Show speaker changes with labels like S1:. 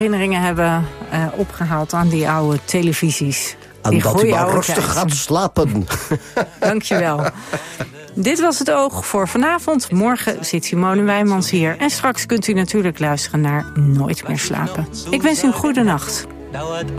S1: herinneringen hebben opgehaald aan die oude televisies.
S2: En
S1: die
S2: dat u maar rustig
S1: tijd.
S2: gaat slapen.
S1: Dankjewel. Dit was Het Oog voor vanavond. Morgen zit Simone Wijmans hier. En straks kunt u natuurlijk luisteren naar Nooit meer slapen. Ik wens u een goede nacht.